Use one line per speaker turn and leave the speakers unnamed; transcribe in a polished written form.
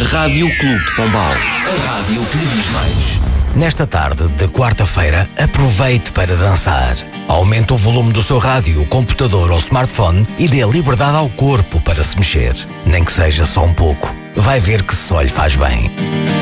Rádio Clube de Pombal. A rádio que lhe diz mais.
Nesta tarde de quarta-feira, aproveite para dançar. Aumente o volume do seu rádio, computador ou smartphone e dê liberdade ao corpo para se mexer. Nem que seja só um pouco. Vai ver que só lhe faz bem.